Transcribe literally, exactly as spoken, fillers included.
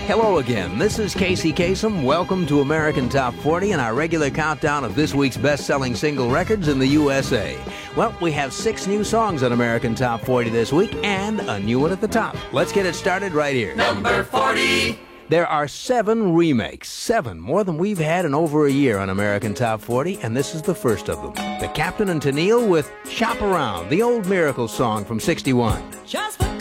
Hello again. This is Casey Kasem. Welcome to American Top forty and our regular countdown of this week's best-selling single records in the U S A. Well, we have six new songs on American Top forty this week and a new one at the top. Let's get it started right here. Number forty. There are seven remakes. Seven, more than we've had in over a year on American Top forty, and this is the first of them. The Captain and Tennille with Shop Around, the old Miracle song from sixty-one. Just